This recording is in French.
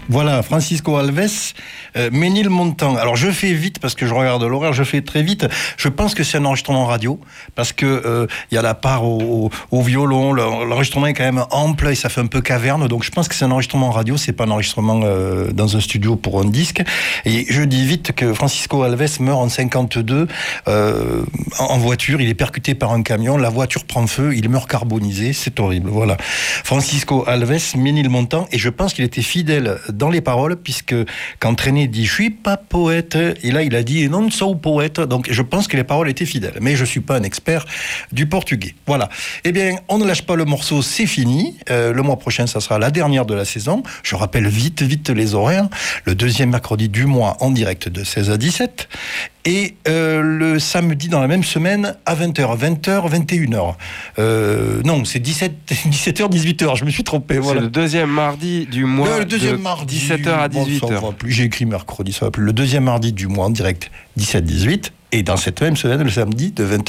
Voilà, Francisco Alves, Ménilmontant. Alors je fais vite parce que je regarde l'horaire, je fais très vite. Je pense que c'est un enregistrement radio parce que y a la part au violon, l'enregistrement est quand même ample et ça fait un peu caverne. Donc je pense que c'est un enregistrement radio, c'est pas un enregistrement dans un studio pour un disque. Et je dis vite que Francisco Alves meurt en 52 en voiture. Il est percuté par un camion, la voiture prend feu, il meurt carbonisé. C'est horrible. Voilà, Francisco Alves, Ménilmontant. Et je pense qu'il était fidèle dans les paroles, puisque quand René dit « je suis pas poète », et là il a dit « non sou poète », donc je pense que les paroles étaient fidèles, mais je suis pas un expert du portugais. Voilà. Eh bien, on ne lâche pas le morceau, c'est fini. Le mois prochain, ça sera la dernière de la saison. Je rappelle vite les horaires. Le deuxième mercredi du mois, en direct de 16 à 17. Et le samedi dans la même semaine à 20h, 21h. Non, c'est 17h, 18h, je me suis trompé. Voilà. C'est le deuxième mardi du mois. Le deuxième mardi. 17h à 18h. Bon, ça va plus. J'ai écrit mercredi, ça va plus. Le deuxième mardi du mois en direct, 17-18. Et dans cette même semaine, le samedi de 20h.